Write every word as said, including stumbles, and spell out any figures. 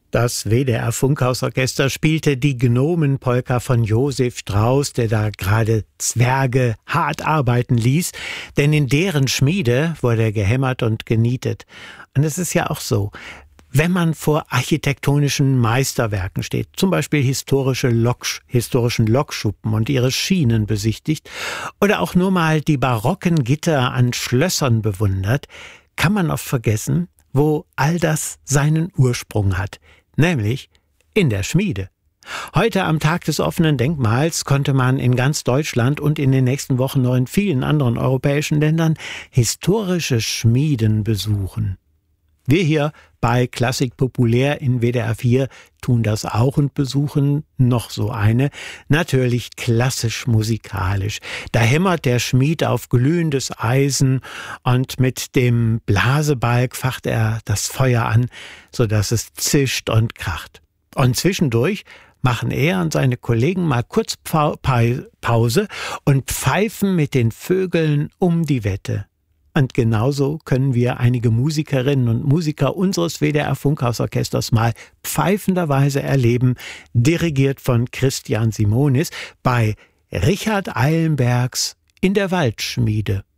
Das W D R-Funkhausorchester spielte die Gnomenpolka von Josef Strauss, der da gerade Zwerge hart arbeiten ließ, denn in deren Schmiede wurde gehämmert und genietet. Und es ist ja auch so, wenn man vor architektonischen Meisterwerken steht, zum Beispiel historische Lok, historischen Lokschuppen und ihre Schienen besichtigt oder auch nur mal die barocken Gitter an Schlössern bewundert, kann man oft vergessen, wo all das seinen Ursprung hat, nämlich in der Schmiede. Heute am Tag des offenen Denkmals konnte man in ganz Deutschland und in den nächsten Wochen noch in vielen anderen europäischen Ländern historische Schmieden besuchen. Wir hier bei Klassik Populär in W D R vier tun das auch und besuchen noch so eine, natürlich klassisch musikalisch. Da hämmert der Schmied auf glühendes Eisen und mit dem Blasebalg facht er das Feuer an, sodass es zischt und kracht. Und zwischendurch machen er und seine Kollegen mal kurz Pause und pfeifen mit den Vögeln um die Wette. Und genauso können wir einige Musikerinnen und Musiker unseres W D R-Funkhausorchesters mal pfeifenderweise erleben, dirigiert von Christian Simonis bei Richard Eilenbergs In der Waldschmiede.